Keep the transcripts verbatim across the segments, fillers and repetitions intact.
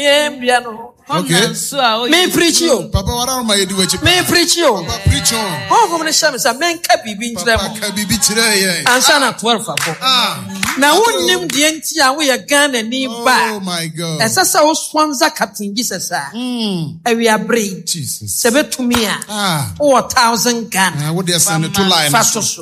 me piano. Okay. Me preach you. Papa, what are my do? Me preach you. Papa, preach on. Oh, from the shams, a man can be being them. And son at twelve. Ah. Now, one name the entire way a gun and knee back. Oh, my God. As I saw Swanza Captain Jesus. And we are brave. Jesus. Seven to me. Ah. Oh, a thousand gun. I would send two lines.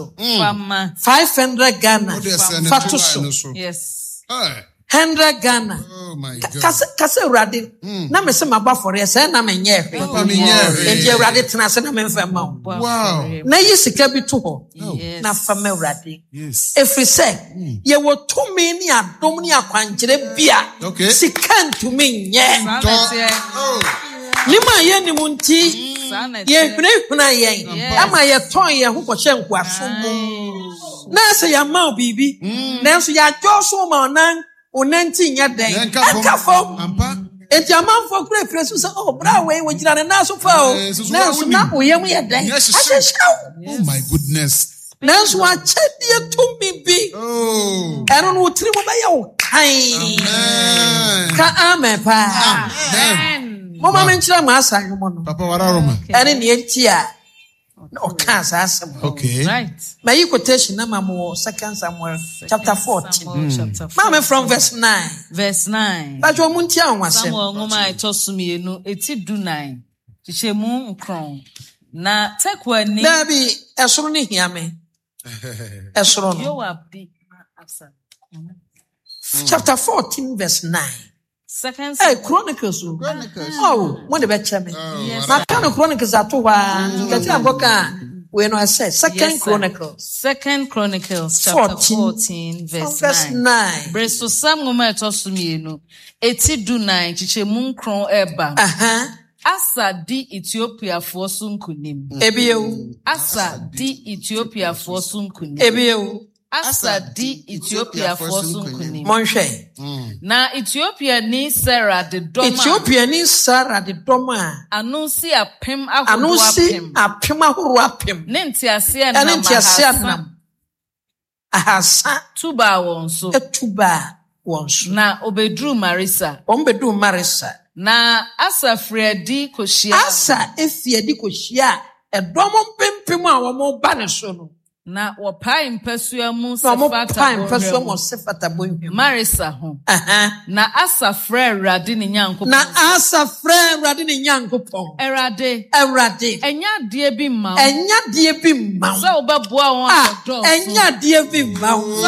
Five hundred Ghana. Fatoso. Yes. Hundred Ghana. Oh my God. Kase urade. Na me se maba for ye se na me nye hwe. Papa me nye hwe. Enti urade tena se na me mfa ma. Wow. Na yi sika bi to ho. Na fa me urade. Yes. Efri se ye wo to me ni adom ni akwankyere bia. Okay. Sika ntu me nye. Oh. Lima ye ni munti. Ye hwene hwena ye. Ama ye ton ye ho ko hye nkwaso mu. Na se ya ma bibi. Na so ya joso ma nan Unanti nyade enkafo enti amanfo kura presu say oh bra we we gira na so fa o na so na oyem ye den oh my goodness na so a chedie to mi bi oh eno no tiri mo ba ye o kan ka amen pa amen mo ma menchira ma asan mo no papa wararoma ene ne enti a no cancer asem okay right my quotation na mamo second Samuel chapter fourteen mm. Mama from verse nine verse nine ba jo munti anwasem Samuel ngoma itosumienu eti do nine chichemu nkron na tekwa ni na bi esoro ni hiame esoro no you are big after chapter fourteen verse nine Second Hey, Chronicles. Chronicles. Oh, what about Chami? Yes. My kind of Chronicles are two. Get a book. When I said Second yes, Chronicles. Second Chronicles, chapter fourteen, fourteen verse, verse nine. nine. Breso Sam ngoma etosumienu. Eti do nine chichemu nkron eba. Uh-huh. Asa di Ethiopia for sunkunim. Ebio. Asa di Ethiopia for sunkunim. Ebio. Asa di Ethiopia for sunkunim. Monche. Na Ethiopia ni Sarah the doma. Ethiopia ni Sarah the doma. Anusi apem ahoro apem. Anusi apem ahoro apem. Nenti ase na Nenti ase na. Ahasa. Tuba wonso. Etuba wonso. Na obedru Marisa. Ombedru Marisa. Na asa Fredi koshia. Asa efiedi koshia. Edomo pempem a wo mo ba ne so no. Na wapai mpesua mu sefata bonhwem Marisa ho aha na asa frɛ Awurade ne Nyankopɔn na asa frɛ Awurade ne Nyankopɔn Awurade Awurade enya de bi ma enya de bi ma sɛ obɛboa wɔn adɔ enya de bi ma